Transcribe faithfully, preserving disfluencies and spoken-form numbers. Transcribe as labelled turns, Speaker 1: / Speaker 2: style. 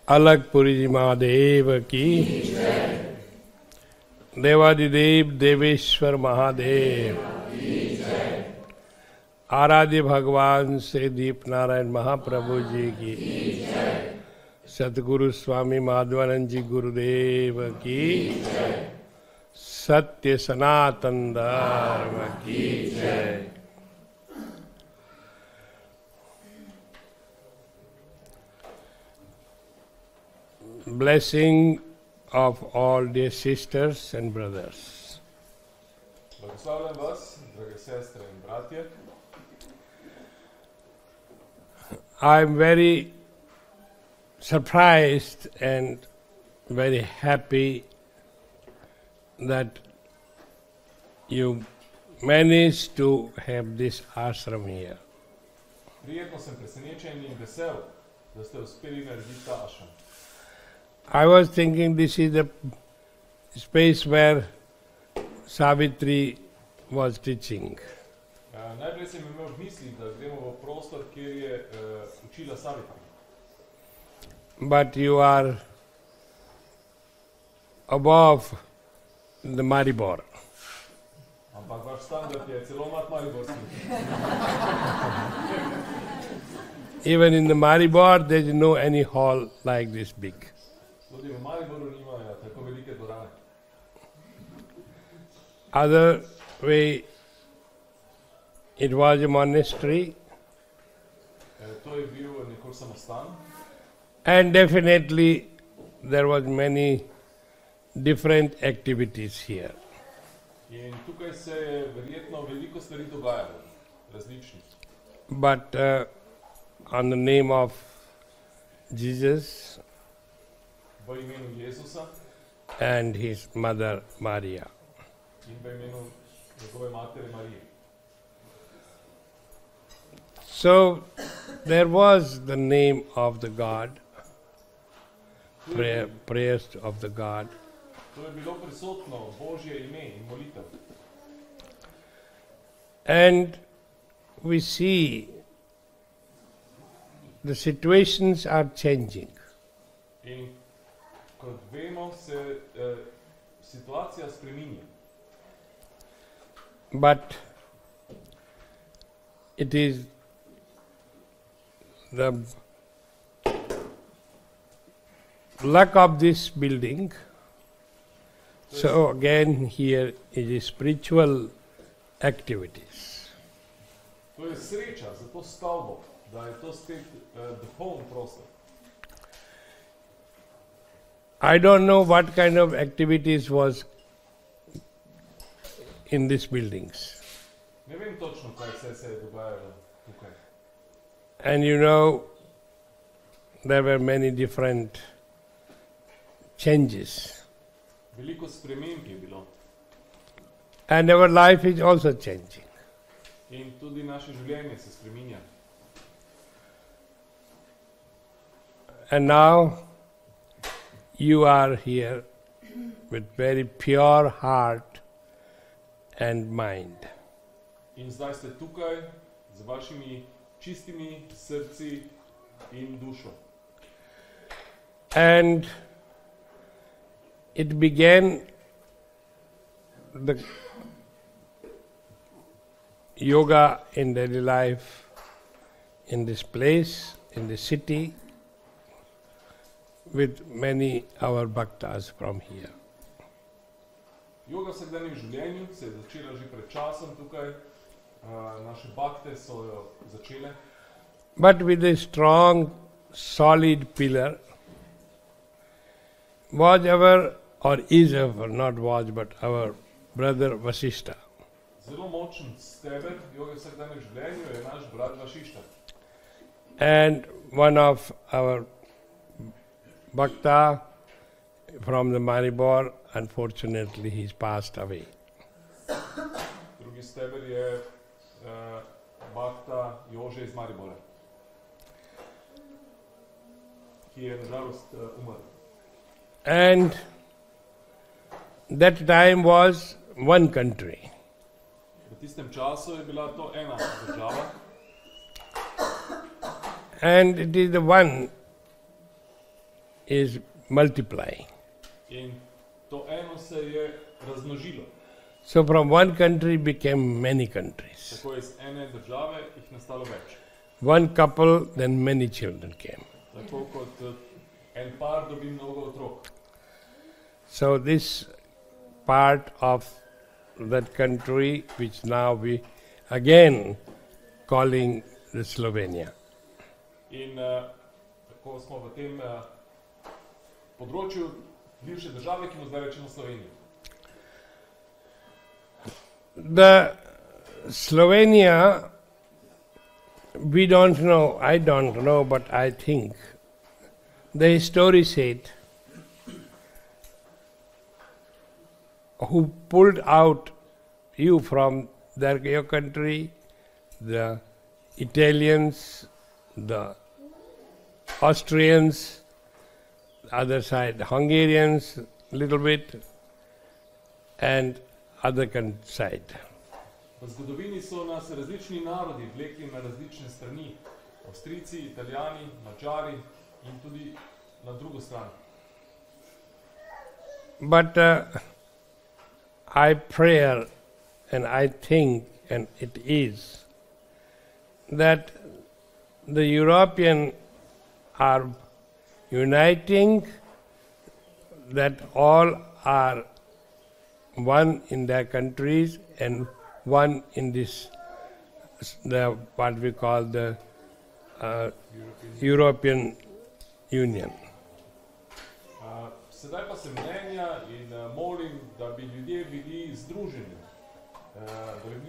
Speaker 1: अलगपुरी जी महादेव की, देवादिदेव देवेश्वर महादेव, आराध्य भगवान श्री दीप नारायण महाप्रभु जी की, सतगुरु स्वामी माधवानंद जी गुरुदेव की, सत्य सनातन धर्म की जय। Blessing of all dear sisters and brothers.
Speaker 2: Blagoslavljam vas, drage sestre in bratje.
Speaker 1: I am very surprised and very happy that you managed to have this ashram here.
Speaker 2: Prijetno sem presenečen in vesel, da ste uspeli narediti ta ashram.
Speaker 1: I was thinking this is the space where Savitri was teaching.
Speaker 2: Uh, najprej sem imel v misli, da gremo v prostor, kjer je uh, učila Savitri.
Speaker 1: But you are above the Maribor.
Speaker 2: Ampak vaš standard je celo nad mariborski.
Speaker 1: Even in the Maribor, there is no any hall like this big.
Speaker 2: Tudi v Mariboru nimajo tako velike dvorane.
Speaker 1: Other way, it was a monastery.
Speaker 2: E, to je bil nekoč samostan.
Speaker 1: And definitely there was many different activities here.
Speaker 2: In tukaj se je verjetno veliko stvari dogajalo, različnih.
Speaker 1: But uh, on the name of Jesus
Speaker 2: v imenu Jezusa
Speaker 1: and his mother Maria.
Speaker 2: In v imenu njegove matere Marije.
Speaker 1: So there was the name of the God, prayer, prayers of the God.
Speaker 2: To je bilo prisotno Božje ime in molitev.
Speaker 1: And we see the situations are changing.
Speaker 2: In kot vemo, se uh, situacija spreminja.
Speaker 1: But it is the luck of this building. So again here is spiritual activities.
Speaker 2: To je sreča za to stavbo, da je to spet uh, duhovni prostor.
Speaker 1: I don't know what kind of activities was in these buildings.
Speaker 2: Ne vem točno, kaj vse se je dogajalo tukaj.
Speaker 1: And you know, there were many different changes.
Speaker 2: Veliko sprememb je bilo.
Speaker 1: And our life is also changing.
Speaker 2: In tudi naše življenje se spreminja.
Speaker 1: And now you are here with very pure heart and mind.
Speaker 2: In zdaj ste tukaj z vašimi čistimi srci in dušo.
Speaker 1: And it began the yoga in daily life in this place, in the city, with many our bhaktas from here.
Speaker 2: Yoga v vsakdanjem življenju se je začela že pred časom tukaj, uh, naše bhakte so jo začele.
Speaker 1: But with a strong, solid pillar, was our, or is our, not was, but our brother Vasishta.
Speaker 2: Zelo močen steber joge v vsakdanjem življenju je naš brat Vašišta.
Speaker 1: And one of our bhakta from the Maribor, unfortunately, he's passed away.
Speaker 2: Drugi steber je uh, bhakta Jože iz Maribora, ki je nažalost uh, umrl.
Speaker 1: And that time was one country.
Speaker 2: V tistem času je bila to ena država.
Speaker 1: And it is the one is multiplying.
Speaker 2: In to eno se je razmnožilo.
Speaker 1: So from one country became many countries.
Speaker 2: Tako iz ene države jih nastalo več.
Speaker 1: One couple, then many children came.
Speaker 2: Tako kot eh, en par dobi mnogo otrok.
Speaker 1: So this part of that country, which now we again calling the Slovenia.
Speaker 2: In uh, tako smo v tem uh, področju bivše države, ki mu zdaj rečemo Slovenija.
Speaker 1: The Slovenia, we don't know, I don't know, but I think the story said who pulled out you from their, your country, the Italians, the Austrians, other side Hungarians, little bit, and other con- side.
Speaker 2: V zgodovini so nas različni narodi vlekli na različne strani. Avstrijci, Italijani, Mačari in tudi na drugo stran.
Speaker 1: But uh, I pray and I think, and it is, that the European are uniting, that all are one in their countries and one in this, the what we call the uh, European Union.
Speaker 2: Uh, sedaj pa sem mnenja in uh, molim, da bi ljudje bili združeni. Uh, da bi bili